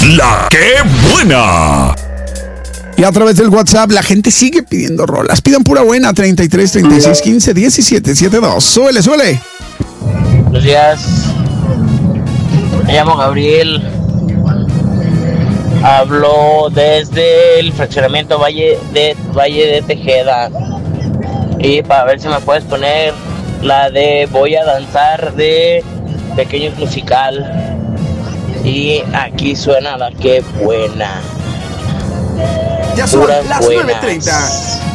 La que buena. Y a través del WhatsApp la gente sigue pidiendo rolas. Pidan pura buena. 33 36 15 17 72. Súbele, súbele. Buenos días. Me llamo Gabriel. Hablo desde el fraccionamiento Valle de Tejeda. Y para ver si me puedes poner la de Voy a danzar de Pequeños Musical. Y aquí suena la que buena. Ya son las 9:30.